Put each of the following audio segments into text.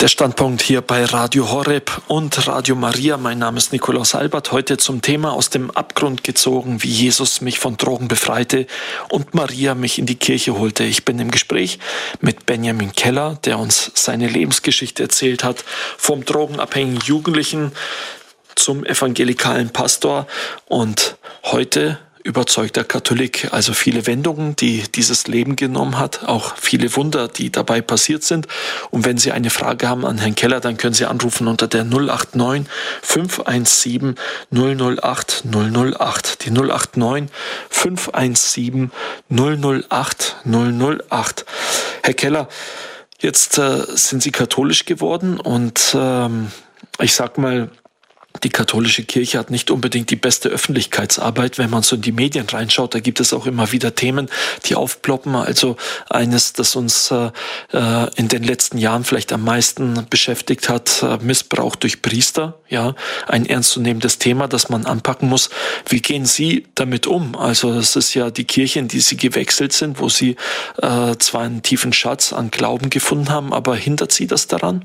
Der Standpunkt hier bei Radio Horeb und Radio Maria. Mein Name ist Nikolaus Albert. Heute zum Thema aus dem Abgrund gezogen, wie Jesus mich von Drogen befreite und Maria mich in die Kirche holte. Ich bin im Gespräch mit Benjamin Keller, der uns seine Lebensgeschichte erzählt hat, vom drogenabhängigen Jugendlichen zum evangelikalen Pastor und heute überzeugter Katholik. Also viele Wendungen, die dieses Leben genommen hat, auch viele Wunder, die dabei passiert sind. Und wenn Sie eine Frage haben an Herrn Keller, dann können Sie anrufen unter der 089 517 008 008. Die 089 517 008 008. Herr Keller, jetzt sind Sie katholisch geworden und ich sag mal, die katholische Kirche hat nicht unbedingt die beste Öffentlichkeitsarbeit. Wenn man so in die Medien reinschaut, da gibt es auch immer wieder Themen, die aufploppen. Also eines, das uns in den letzten Jahren vielleicht am meisten beschäftigt hat, Missbrauch durch Priester. Ja, ein ernstzunehmendes Thema, das man anpacken muss. Wie gehen Sie damit um? Also das ist ja die Kirche, in die Sie gewechselt sind, wo Sie zwar einen tiefen Schatz an Glauben gefunden haben, aber hindert Sie das daran?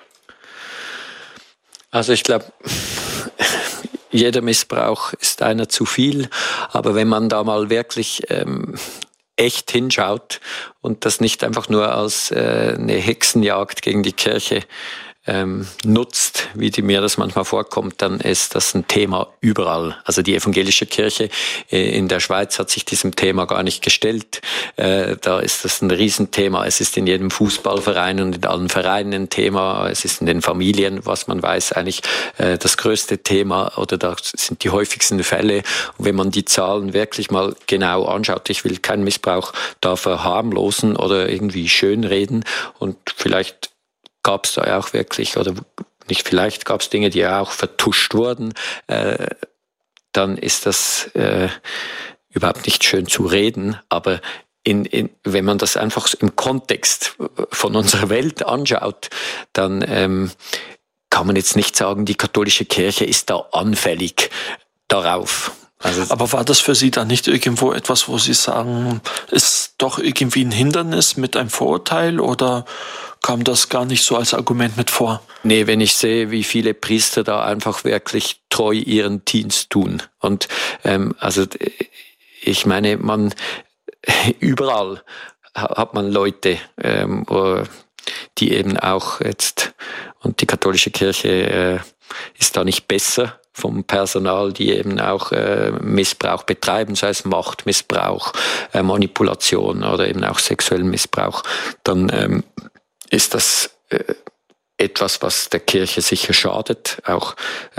Also ich glaube, jeder Missbrauch ist einer zu viel, aber wenn man da mal wirklich echt hinschaut und das nicht einfach nur als eine Hexenjagd gegen die Kirche nutzt, wie mir das manchmal vorkommt, dann ist das ein Thema überall. Also die evangelische Kirche in der Schweiz hat sich diesem Thema gar nicht gestellt. Da ist das ein Riesenthema. Es ist in jedem Fußballverein und in allen Vereinen ein Thema. Es ist in den Familien, was man weiß, eigentlich das größte Thema oder da sind die häufigsten Fälle. Und wenn man die Zahlen wirklich mal genau anschaut, ich will keinen Missbrauch da verharmlosen oder irgendwie schönreden und vielleicht gab es da auch wirklich, oder nicht vielleicht, gab es Dinge, die auch vertuscht wurden, dann ist das überhaupt nicht schön zu reden. Aber wenn man das einfach im Kontext von unserer Welt anschaut, dann kann man jetzt nicht sagen, die katholische Kirche ist da anfällig darauf. Also, aber war das für Sie dann nicht irgendwo etwas, wo Sie sagen, ist doch irgendwie ein Hindernis mit einem Vorurteil oder kam das gar nicht so als Argument mit vor? Nee, wenn ich sehe, wie viele Priester da einfach wirklich treu ihren Dienst tun. Und also ich meine, überall hat man Leute, die eben auch jetzt, und die katholische Kirche ist da nicht besser vom Personal, die eben auch Missbrauch betreiben, sei es Machtmissbrauch, Manipulation oder eben auch sexuellen Missbrauch, dann ist das etwas, was der Kirche sicher schadet, auch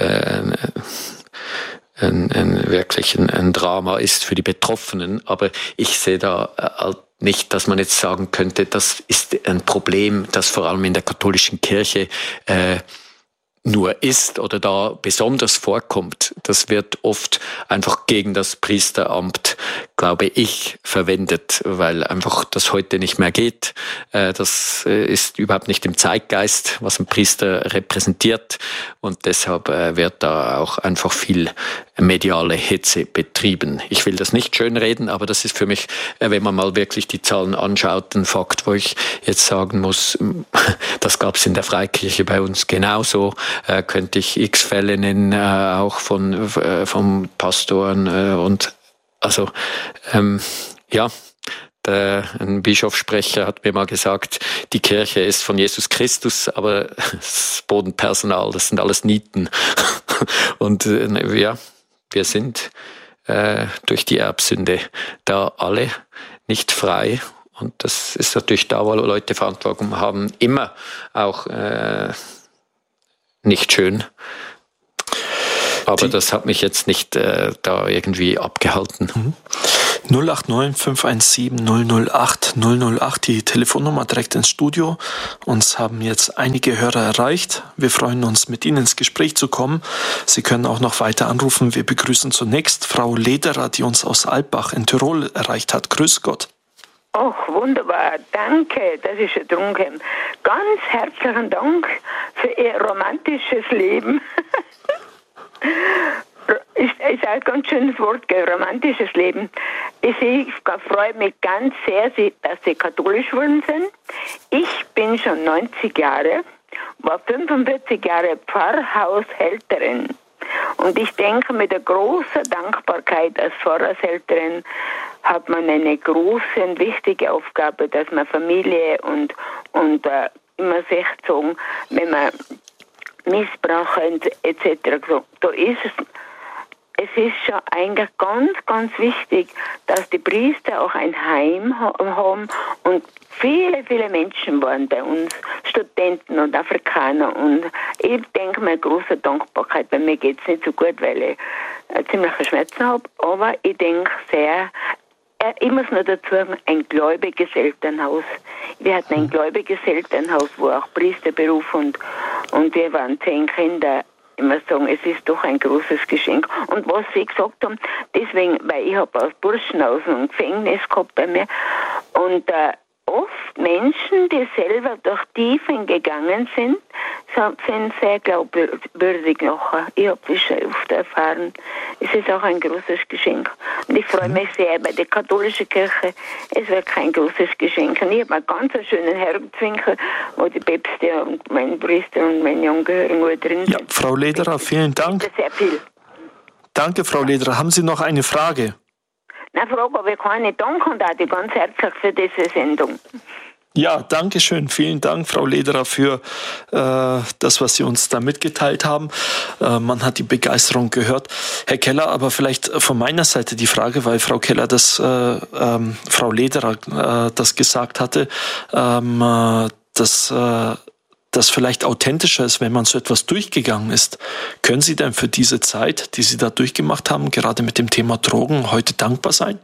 wirklich ein Drama ist für die Betroffenen. Aber ich sehe da nicht, dass man jetzt sagen könnte, das ist ein Problem, das vor allem in der katholischen Kirche nur ist oder da besonders vorkommt. Das wird oft einfach gegen das Priesteramt, glaube ich, verwendet, weil einfach das heute nicht mehr geht. Das ist überhaupt nicht im Zeitgeist, was ein Priester repräsentiert und deshalb wird da auch einfach viel mediale Hetze betrieben. Ich will das nicht schönreden, aber das ist für mich, wenn man mal wirklich die Zahlen anschaut, ein Fakt, wo ich jetzt sagen muss, das gab es in der Freikirche bei uns genauso. Könnte ich x Fälle nennen, auch von Pastoren und also ja, ein Bischofssprecher hat mir mal gesagt, die Kirche ist von Jesus Christus, aber das Bodenpersonal, das sind alles Nieten. Und ja, wir sind durch die Erbsünde da alle nicht frei. Und das ist natürlich da, wo Leute Verantwortung haben, immer auch nicht schön. Aber das hat mich jetzt nicht da irgendwie abgehalten. 089 517 008 008, die Telefonnummer direkt ins Studio. Uns haben jetzt einige Hörer erreicht. Wir freuen uns, mit Ihnen ins Gespräch zu kommen. Sie können auch noch weiter anrufen. Wir begrüßen zunächst Frau Lederer, die uns aus Alpbach in Tirol erreicht hat. Grüß Gott. Ach, wunderbar. Danke, das ist ja drunken. Ganz herzlichen Dank für Ihr romantisches Leben. Ist ein ganz schönes Wort, gell? Romantisches Leben. Ich freue mich ganz sehr, dass Sie katholisch geworden sind. Ich bin schon 90 Jahre war 45 Jahre Pfarrhaushälterin. Und ich denke, mit der großen Dankbarkeit als Pfarrhaushälterin hat man eine große und wichtige Aufgabe, dass man Familie und immer sich sagen, wenn man Missbrauch etc. Da ist es ist schon eigentlich ganz, ganz wichtig, dass die Priester auch ein Heim haben und viele, viele Menschen waren bei uns, Studenten und Afrikaner, und ich denke mal große Dankbarkeit. Bei mir geht es nicht so gut, weil ich ziemliche Schmerzen habe, aber ich denke sehr, ich muss nur dazu sagen, ein gläubiges Elternhaus. Wir hatten ein gläubiges Elternhaus, wo auch Priester berufen und wir waren 10 Kinder. Ich muss sagen, es ist doch ein großes Geschenk. Und was Sie gesagt haben, deswegen, weil ich habe aus Burschen aus einem Gefängnis gehabt bei mir und oft Menschen, die selber durch Tiefen gegangen sind sehr glaubwürdig nachher. Ich habe das schon oft erfahren. Es ist auch ein großes Geschenk. Und ich freue mich sehr, bei der katholischen Kirche, es wird kein großes Geschenk. Und ich habe einen ganz schönen Herzwinkel, wo die Päpste und mein Priester und meine Angehörigen alle drin sind. Ja, Frau Lederer, vielen Dank. Sehr viel. Danke, Frau Lederer. Haben Sie noch eine Frage? Na, Frage habe ich keine. Danke und auch die ganz herzlich für diese Sendung. Ja, danke schön. Vielen Dank, Frau Lederer, für das, was Sie uns da mitgeteilt haben. Man hat die Begeisterung gehört. Herr Keller, aber vielleicht von meiner Seite die Frage, weil Frau Keller Frau Lederer das gesagt hatte, dass das vielleicht authentischer ist, wenn man so etwas durchgegangen ist. Können Sie denn für diese Zeit, die Sie da durchgemacht haben, gerade mit dem Thema Drogen, heute dankbar sein?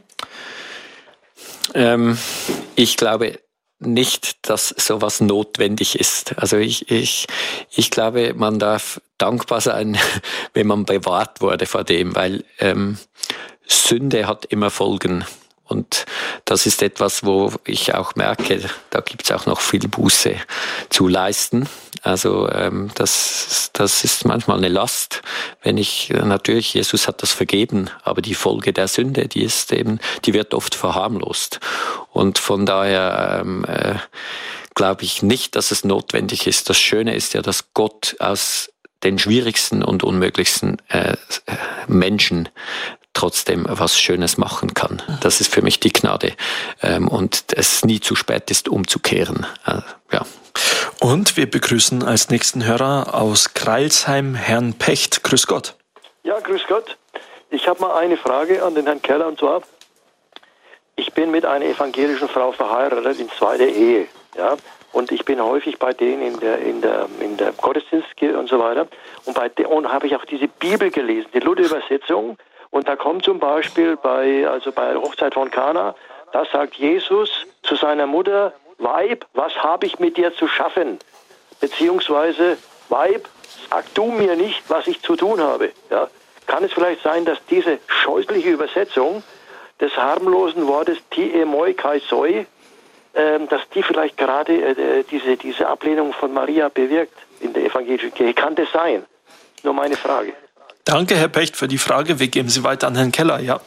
Ich glaube nicht, dass sowas notwendig ist. Also ich glaube, man darf dankbar sein, wenn man bewahrt wurde vor dem, weil Sünde hat immer Folgen. Und das ist etwas, wo ich auch merke, da gibt es auch noch viel Buße zu leisten. Also das ist manchmal eine Last, natürlich, Jesus hat das vergeben, aber die Folge der Sünde, die wird oft verharmlost. Und von daher glaube ich nicht, dass es notwendig ist. Das Schöne ist ja, dass Gott aus den schwierigsten und unmöglichsten Menschen trotzdem was Schönes machen kann. Das ist für mich die Gnade. Und es nie zu spät ist, umzukehren. Ja. Und wir begrüßen als nächsten Hörer aus Kreilsheim Herrn Pecht. Grüß Gott. Ja, grüß Gott. Ich habe mal eine Frage an den Herrn Keller, und zwar, ich bin mit einer evangelischen Frau verheiratet in zweiter Ehe. Ja? Und ich bin häufig bei denen in der Gottesdienst und so weiter. Und habe ich auch diese Bibel gelesen, die Luther-Übersetzung. Und da kommt zum Beispiel bei der Hochzeit von Kana, da sagt Jesus zu seiner Mutter: Weib, was habe ich mit dir zu schaffen? Beziehungsweise, Weib, sag du mir nicht, was ich zu tun habe. Ja? Kann es vielleicht sein, dass diese scheußliche Übersetzung des harmlosen Wortes tie moi kai soi, dass die vielleicht gerade diese Ablehnung von Maria bewirkt in der evangelischen Kirche? Kann das sein? Nur meine Frage. Danke, Herr Pecht, für die Frage. Wir geben sie weiter an Herrn Keller, ja.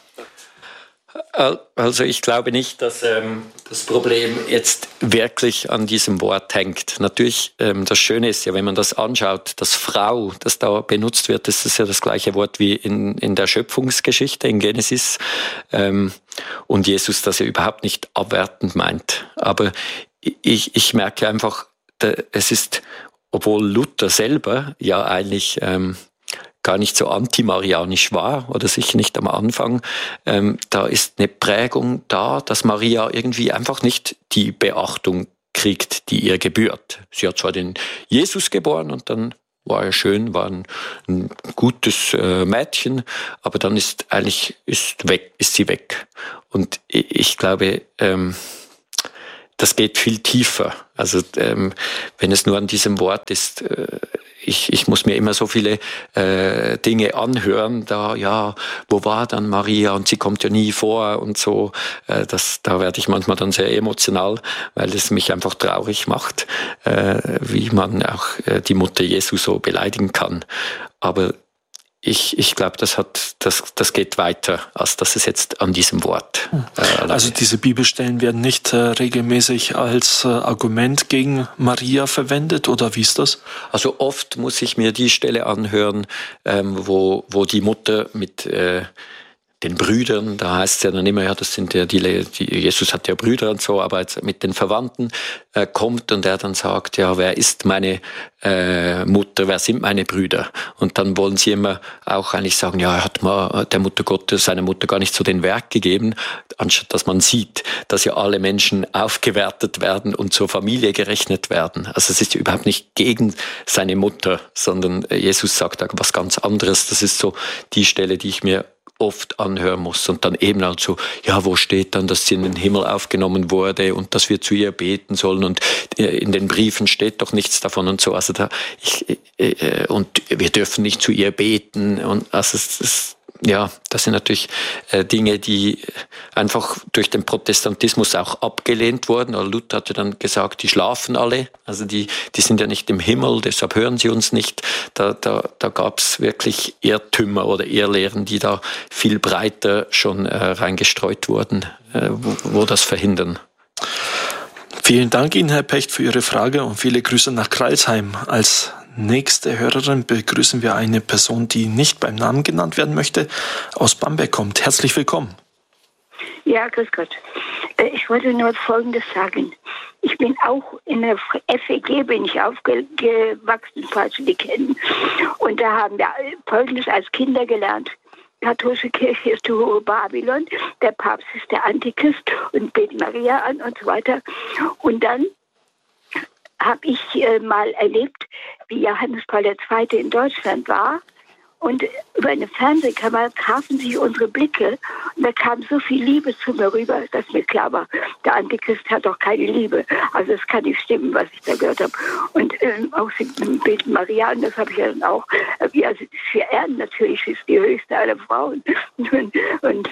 Also ich glaube nicht, dass das Problem jetzt wirklich an diesem Wort hängt. Natürlich, das Schöne ist ja, wenn man das anschaut, das Frau, das da benutzt wird, das ist ja das gleiche Wort wie in der Schöpfungsgeschichte in Genesis. Und Jesus das ja überhaupt nicht abwertend meint. Aber ich merke einfach, es ist, obwohl Luther selber ja eigentlich gar nicht so antimarianisch war oder sicher nicht am Anfang, da ist eine Prägung da, dass Maria irgendwie einfach nicht die Beachtung kriegt, die ihr gebührt. Sie hat zwar den Jesus geboren und dann war er schön, war ein gutes Mädchen, aber dann ist sie weg. Und ich glaube, das geht viel tiefer. Also wenn es nur an diesem Wort ist, ich muss mir immer so viele Dinge anhören, wo war dann Maria und sie kommt ja nie vor und so. Da werde ich manchmal dann sehr emotional, weil es mich einfach traurig macht, wie man auch die Mutter Jesu so beleidigen kann. Aber ich glaube, das geht weiter, als dass es jetzt an diesem Wort. Also diese Bibelstellen werden nicht regelmäßig als Argument gegen Maria verwendet, oder wie ist das? Also oft muss ich mir die Stelle anhören, wo die Mutter mit den Brüdern, da heißt es ja dann immer, ja, das sind ja Jesus hat ja Brüder und so, aber jetzt mit den Verwandten kommt und er dann sagt, ja, wer ist meine Mutter, wer sind meine Brüder? Und dann wollen sie immer auch eigentlich sagen, ja, er hat mal der Mutter Gottes, seiner Mutter gar nicht so den Wert gegeben, anstatt dass man sieht, dass ja alle Menschen aufgewertet werden und zur Familie gerechnet werden. Also es ist überhaupt nicht gegen seine Mutter, sondern Jesus sagt da was ganz anderes. Das ist so die Stelle, die ich mir oft anhören muss. Und dann eben also, ja, wo steht dann, dass sie in den Himmel aufgenommen wurde und dass wir zu ihr beten sollen und in den Briefen steht doch nichts davon und so. Also und wir dürfen nicht zu ihr beten und also das sind natürlich Dinge, die einfach durch den Protestantismus auch abgelehnt wurden. Luther hat ja dann gesagt, die schlafen alle, also die sind ja nicht im Himmel, deshalb hören sie uns nicht. Da gab es wirklich Irrtümer oder Irrlehren, die da viel breiter schon reingestreut wurden, wo das verhindern. Vielen Dank Ihnen, Herr Pecht, für Ihre Frage und viele Grüße nach Crailsheim. Als nächste Hörerin begrüßen wir eine Person, die nicht beim Namen genannt werden möchte, aus Bamberg kommt. Herzlich willkommen. Ja, grüß Gott. Ich wollte nur Folgendes sagen. Ich bin auch in der FEG aufgewachsen, falls Sie die kennen. Und da haben wir Folgendes als Kinder gelernt. Die katholische Kirche ist die hohe Babylon, der Papst ist der Antichrist und betet Maria an und so weiter. Und dann habe ich mal erlebt, wie Johannes Paul II. In Deutschland war. Und über eine Fernsehkamera trafen sich unsere Blicke. Und da kam so viel Liebe zu mir rüber, dass mir klar war, der Antichrist hat doch keine Liebe. Also es kann nicht stimmen, was ich da gehört habe. Und auch sie beten Maria, und das habe ich ja dann auch. Also wir ehren natürlich, sie ist die höchste aller Frauen. Und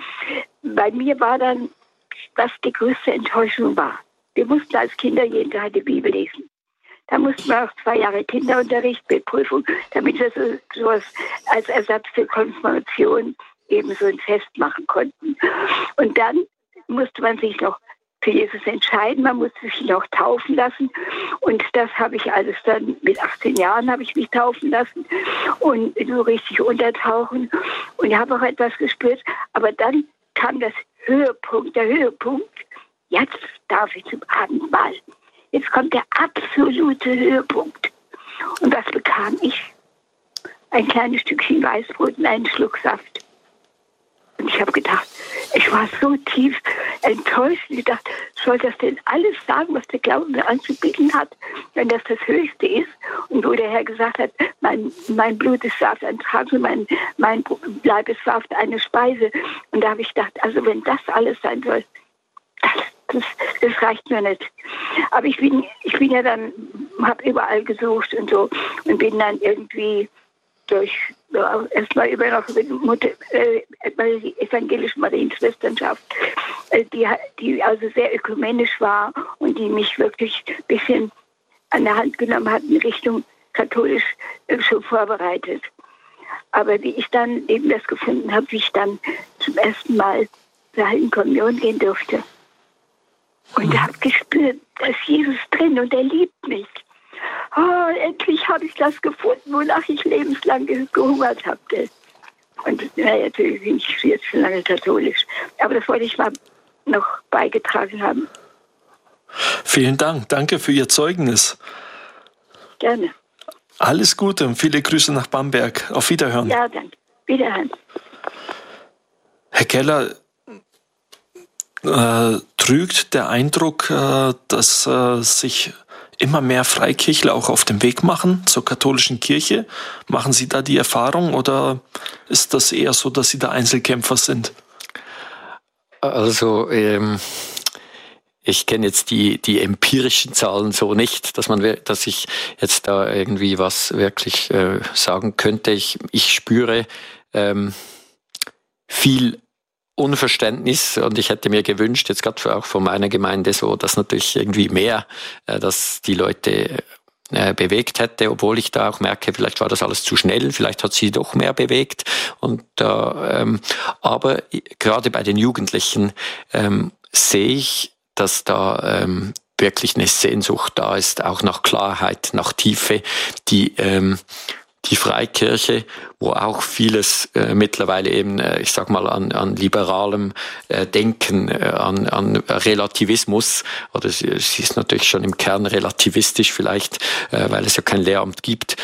bei mir war dann, was die größte Enttäuschung war. Wir mussten als Kinder jeden Tag die Bibel lesen. Da mussten wir auch 2 Jahre Kinderunterricht, Bildprüfung, damit wir sowas als Ersatz für Konfirmation eben so ein Fest machen konnten. Und dann musste man sich noch für Jesus entscheiden, man musste sich noch taufen lassen. Und das habe ich alles dann, mit 18 Jahren habe ich mich taufen lassen und so richtig untertauchen. Und ich habe auch etwas gespürt, aber dann kam der Höhepunkt, jetzt darf ich zum Abendmahl. Jetzt kommt der absolute Höhepunkt. Und was bekam ich? Ein kleines Stückchen Weißbrot und einen Schluck Saft. Und ich habe gedacht, ich war so tief enttäuscht. Ich dachte, soll das denn alles sagen, was der Glaube mir anzubieten hat, wenn das Höchste ist? Und wo der Herr gesagt hat, mein Blut ist Saft, ein Trank, mein Leib ist Saft, eine Speise. Und da habe ich gedacht, also wenn das alles sein soll, das reicht mir nicht. Aber ich bin ja dann, habe überall gesucht und so und bin dann irgendwie erstmal über noch die evangelische Marienschwesternschaft, die also sehr ökumenisch war und die mich wirklich ein bisschen an der Hand genommen hat in Richtung katholisch schon vorbereitet. Aber wie ich dann eben das gefunden habe, wie ich dann zum ersten Mal zur Heiligen Kommunion gehen durfte. Und habe gespürt, da ist Jesus drin und er liebt mich. Oh, endlich habe ich das gefunden, wonach ich lebenslang gehungert habe. Und natürlich bin ich jetzt schon lange katholisch. Aber das wollte ich mal noch beigetragen haben. Vielen Dank. Danke für Ihr Zeugnis. Gerne. Alles Gute und viele Grüße nach Bamberg. Auf Wiederhören. Ja, danke. Wiederhören. Herr Keller, trügt der Eindruck, dass sich immer mehr Freikirchler auch auf den Weg machen zur katholischen Kirche? Machen Sie da die Erfahrung oder ist das eher so, dass Sie da Einzelkämpfer sind? Also ich kenne jetzt die empirischen Zahlen so nicht, dass ich jetzt da irgendwie was wirklich sagen könnte. Ich spüre viel Unverständnis und ich hätte mir gewünscht, jetzt gerade auch von meiner Gemeinde so, dass natürlich irgendwie mehr, dass die Leute bewegt hätte, obwohl ich da auch merke, vielleicht war das alles zu schnell, vielleicht hat sie doch mehr bewegt. Und aber gerade bei den Jugendlichen sehe ich, dass da wirklich eine Sehnsucht da ist, auch nach Klarheit, nach Tiefe, die Freikirche, wo auch vieles mittlerweile eben, ich sag mal, an liberalem Denken, an Relativismus, oder sie ist natürlich schon im Kern relativistisch vielleicht, weil es ja kein Lehramt gibt,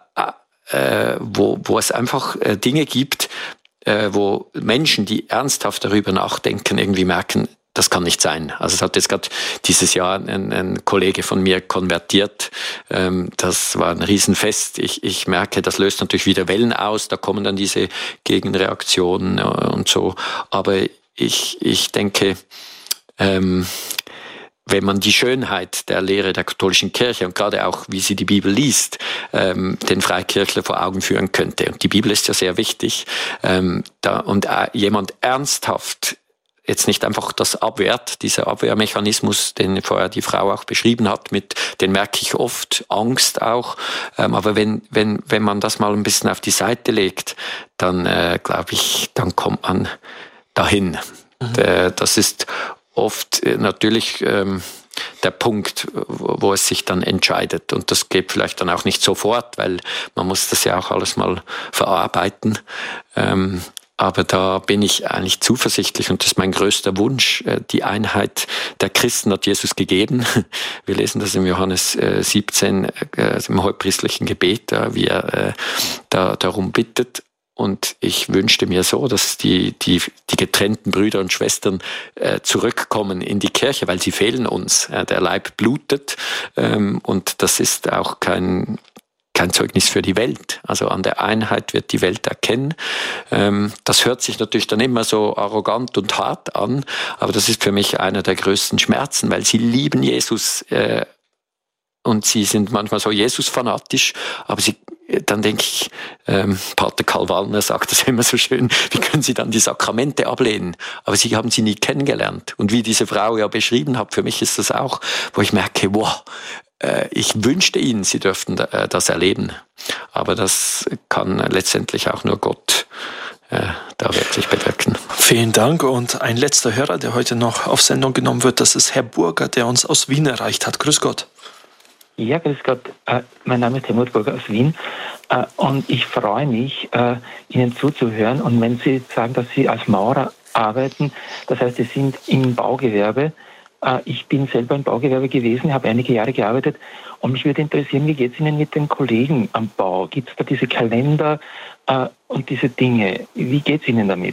wo es einfach Dinge gibt, wo Menschen, die ernsthaft darüber nachdenken, irgendwie merken, das kann nicht sein. Also es hat jetzt gerade dieses Jahr ein Kollege von mir konvertiert. Das war ein Riesenfest. Ich merke, das löst natürlich wieder Wellen aus. Da kommen dann diese Gegenreaktionen und so. Aber ich denke, wenn man die Schönheit der Lehre der katholischen Kirche und gerade auch, wie sie die Bibel liest, den Freikirchler vor Augen führen könnte. Und die Bibel ist ja sehr wichtig. Jemand ernsthaft jetzt nicht einfach das abwehrt, dieser Abwehrmechanismus, den vorher die Frau auch beschrieben hat, den merke ich oft, Angst auch. Aber wenn man das mal ein bisschen auf die Seite legt, dann glaube ich, dann kommt man dahin. Das ist oft natürlich der Punkt, wo es sich dann entscheidet. Und das geht vielleicht dann auch nicht sofort, weil man muss das ja auch alles mal verarbeiten. Aber da bin ich eigentlich zuversichtlich und das ist mein größter Wunsch. Die Einheit der Christen hat Jesus gegeben. Wir lesen das im Johannes 17, im hohepriestlichen Gebet, wie er darum bittet. Und ich wünschte mir so, dass die getrennten Brüder und Schwestern zurückkommen in die Kirche, weil sie fehlen uns. Der Leib blutet und das ist auch kein Zeugnis für die Welt. Also an der Einheit wird die Welt erkennen. Das hört sich natürlich dann immer so arrogant und hart an, aber das ist für mich einer der größten Schmerzen, weil sie lieben Jesus und sie sind manchmal so Jesus-fanatisch, aber dann denke ich, Pater Karl Wallner sagt das immer so schön, wie können Sie dann die Sakramente ablehnen? Aber Sie haben sie nie kennengelernt. Und wie diese Frau ja beschrieben hat, für mich ist das auch, wo ich merke, wow, ich wünschte Ihnen, Sie dürften das erleben. Aber das kann letztendlich auch nur Gott da wirklich bewirken. Vielen Dank. Und ein letzter Hörer, der heute noch auf Sendung genommen wird, das ist Herr Burger, der uns aus Wien erreicht hat. Grüß Gott. Ja, grüß Gott. Mein Name ist Helmut Burger aus Wien. Und ich freue mich, Ihnen zuzuhören. Und wenn Sie sagen, dass Sie als Maurer arbeiten, das heißt, Sie sind im Baugewerbe. Ich bin selber im Baugewerbe gewesen, habe einige Jahre gearbeitet und mich würde interessieren, wie geht es Ihnen mit den Kollegen am Bau? Gibt es da diese Kalender und diese Dinge? Wie geht es Ihnen damit?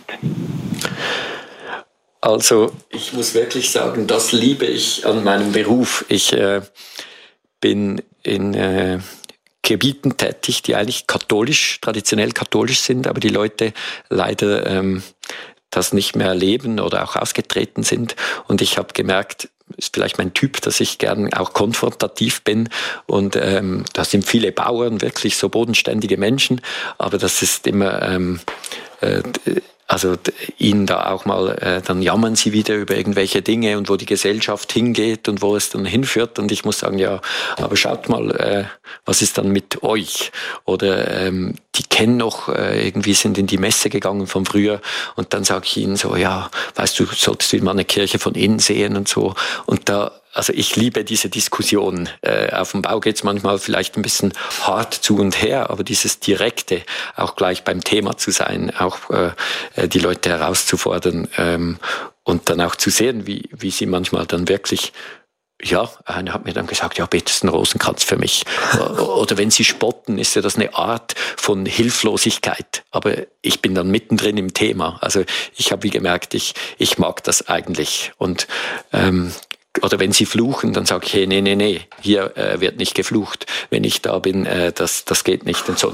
Also ich muss wirklich sagen, das liebe ich an meinem Beruf. Ich bin in Gebieten tätig, die eigentlich traditionell katholisch sind, aber die Leute leider das nicht mehr leben oder auch ausgetreten sind. Und ich habe gemerkt, ist vielleicht mein Typ, dass ich gern auch konfrontativ bin. Und da sind viele Bauern, wirklich so bodenständige Menschen. Aber das ist immer also ihnen da auch mal, dann jammern sie wieder über irgendwelche Dinge und wo die Gesellschaft hingeht und wo es dann hinführt. Und ich muss sagen, ja, aber schaut mal, was ist dann mit euch? Oder die kennen noch, irgendwie sind in die Messe gegangen von früher und dann sage ich ihnen so, ja, weißt du, solltest du mal eine Kirche von innen sehen und so. Und also ich liebe diese Diskussion. Auf dem Bau geht's manchmal vielleicht ein bisschen hart zu und her, aber dieses Direkte, auch gleich beim Thema zu sein, auch die Leute herauszufordern und dann auch zu sehen, wie sie manchmal dann wirklich, ja, einer hat mir dann gesagt, ja, betest einen Rosenkranz für mich. Oder wenn sie spotten, ist ja das eine Art von Hilflosigkeit. Aber ich bin dann mittendrin im Thema. Also ich habe wie gemerkt, ich mag das eigentlich. Und oder wenn sie fluchen, dann sage ich, hey, nee, hier wird nicht geflucht. Wenn ich da bin, das geht nicht. Und so,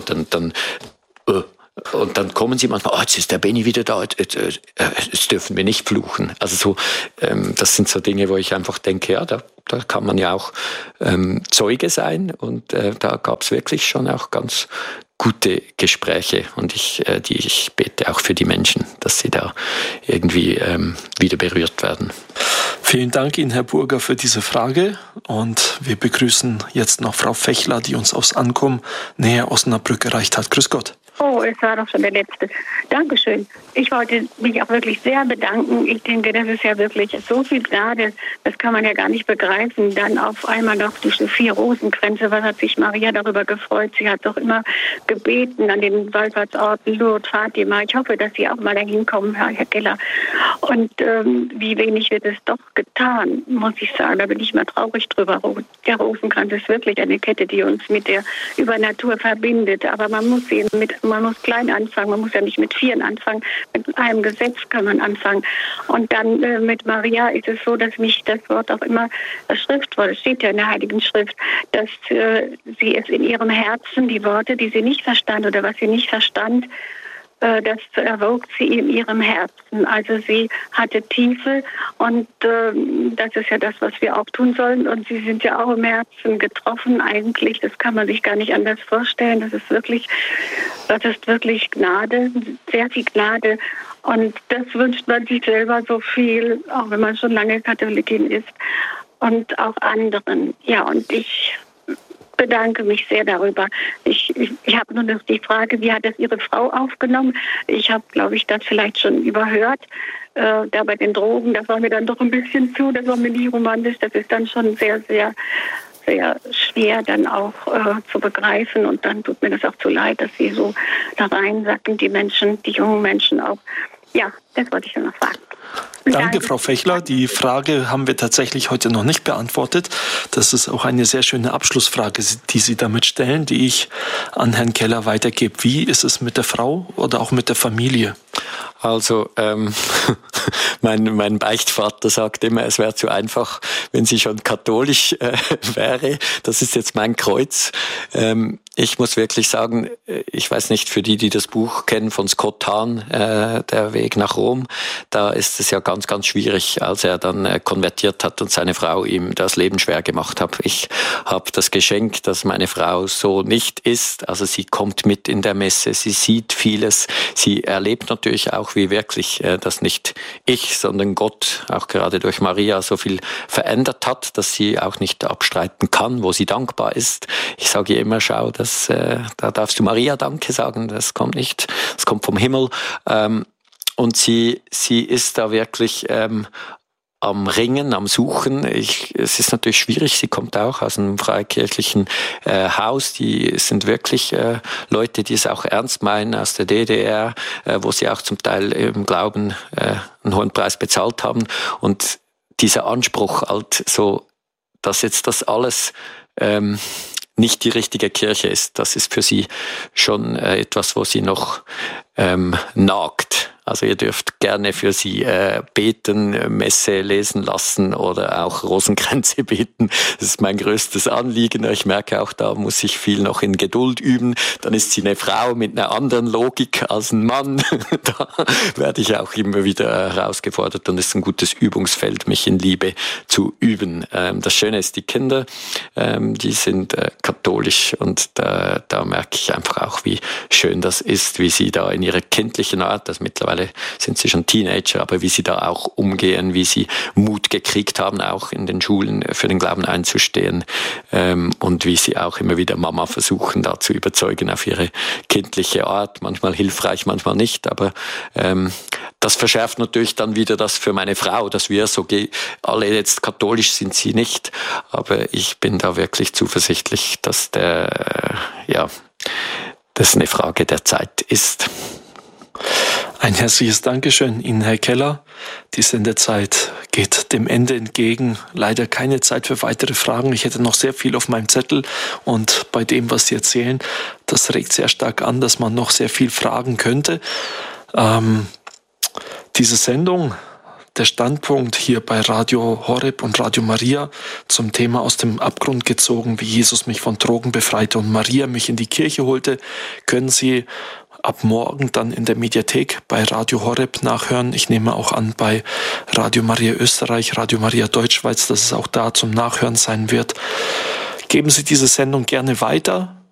und dann kommen sie manchmal, jetzt ist der Benni wieder da, jetzt dürfen wir nicht fluchen. Also so, das sind so Dinge, wo ich einfach denke, ja, da kann man ja auch Zeuge sein. Und da gab es wirklich schon auch ganz gute Gespräche. Und ich bete auch für die Menschen, dass sie da irgendwie wieder berührt werden. Vielen Dank Ihnen, Herr Burger, für diese Frage. Und wir begrüßen jetzt noch Frau Fechler, die uns aus Ankum, näher Osnabrück, erreicht hat. Grüß Gott. Oh, es war doch schon der Letzte. Dankeschön. Ich wollte mich auch wirklich sehr bedanken. Ich denke, das ist ja wirklich so viel Gnade, das kann man ja gar nicht begreifen. Dann auf einmal noch diese 4 Rosenkränze. Was hat sich Maria darüber gefreut? Sie hat doch immer gebeten an den Wallfahrtsorten Lourdes, Fatima. Ich hoffe, dass Sie auch mal dahin kommen, Herr Keller. Und wie wenig wird es doch getan, muss ich sagen. Da bin ich mal traurig drüber. Der Rosenkranz ist wirklich eine Kette, die uns mit der Übernatur verbindet. Aber man muss klein anfangen. Man muss ja nicht mit 4 anfangen. Mit einem Gesetz kann man anfangen. Und dann mit Maria ist es so, dass mich das Wort auch immer, das Schriftwort, es steht ja in der Heiligen Schrift, dass sie es in ihrem Herzen, die Worte, die sie nicht verstand oder was sie nicht verstand, das erwog sie in ihrem Herzen. Also sie hatte Tiefe und das ist ja das, was wir auch tun sollen. Und sie sind ja auch im Herzen getroffen eigentlich. Das kann man sich gar nicht anders vorstellen. Das ist wirklich Gnade, sehr viel Gnade. Und das wünscht man sich selber so viel, auch wenn man schon lange Katholikin ist. Und auch anderen. Ja, und ich bedanke mich sehr darüber. Ich habe nur noch die Frage, wie hat das Ihre Frau aufgenommen? Ich habe, glaube ich, das vielleicht schon überhört. Da bei den Drogen, das war mir dann doch ein bisschen das war mir nie romantisch. Das ist dann schon sehr, sehr, sehr schwer dann auch zu begreifen. Und dann tut mir das auch zu leid, dass Sie so da reinsacken, die jungen Menschen auch. Ja, das wollte ich nur noch sagen. Danke, Frau Fechler. Die Frage haben wir tatsächlich heute noch nicht beantwortet. Das ist auch eine sehr schöne Abschlussfrage, die Sie damit stellen, die ich an Herrn Keller weitergebe. Wie ist es mit der Frau oder auch mit der Familie? Also mein Beichtvater sagt immer, es wäre zu einfach, wenn sie schon katholisch wäre. Das ist jetzt mein Kreuz. Ich muss wirklich sagen, ich weiß nicht, für die das Buch kennen von Scott Hahn, Der Weg nach Rom, da ist es ja ganz, ganz schwierig, als er dann konvertiert hat und seine Frau ihm das Leben schwer gemacht hat. Ich habe das Geschenk, dass meine Frau so nicht ist. Also sie kommt mit in der Messe, sie sieht vieles, sie erlebt natürlich auch, wie wirklich das nicht ich, sondern Gott, auch gerade durch Maria, so viel verändert hat, dass sie auch nicht abstreiten kann, wo sie dankbar ist. Ich sage ihr immer, schau, da darfst du Maria Danke sagen, das kommt nicht, das kommt vom Himmel. Und sie ist da wirklich am Ringen, am Suchen. Es ist natürlich schwierig, sie kommt auch aus einem freikirchlichen Haus. Die sind wirklich Leute, die es auch ernst meinen, aus der DDR, wo sie auch zum Teil im Glauben einen hohen Preis bezahlt haben. Und dieser Anspruch halt so, dass jetzt das alles nicht die richtige Kirche ist, das ist für sie schon etwas, wo sie noch nagt. Also ihr dürft gerne für sie beten, Messe lesen lassen oder auch Rosenkränze beten. Das ist mein größtes Anliegen. Ich merke auch, da muss ich viel noch in Geduld üben. Dann ist sie eine Frau mit einer anderen Logik als ein Mann. Da werde ich auch immer wieder herausgefordert und es ist ein gutes Übungsfeld, mich in Liebe zu üben. Das Schöne ist, die Kinder, die sind katholisch und da merke ich einfach auch, wie schön das ist, wie sie da in ihrer kindlichen Art, das mittlerweile sind sie schon Teenager, aber wie sie da auch umgehen, wie sie Mut gekriegt haben, auch in den Schulen für den Glauben einzustehen und wie sie auch immer wieder Mama versuchen, da zu überzeugen auf ihre kindliche Art, manchmal hilfreich, manchmal nicht, aber das verschärft natürlich dann wieder das für meine Frau, dass wir so alle jetzt katholisch sind, sie nicht, aber ich bin da wirklich zuversichtlich, dass das eine Frage der Zeit ist. Ein herzliches Dankeschön Ihnen, Herr Keller. Die Sendezeit geht dem Ende entgegen. Leider keine Zeit für weitere Fragen. Ich hätte noch sehr viel auf meinem Zettel und bei dem, was Sie erzählen, das regt sehr stark an, dass man noch sehr viel fragen könnte. Diese Sendung, der Standpunkt hier bei Radio Horeb und Radio Maria zum Thema aus dem Abgrund gezogen, wie Jesus mich von Drogen befreite und Maria mich in die Kirche holte, können Sie ab morgen dann in der Mediathek bei Radio Horeb nachhören. Ich nehme auch an bei Radio Maria Österreich, Radio Maria Deutschschweiz, dass es auch da zum Nachhören sein wird. Geben Sie diese Sendung gerne weiter.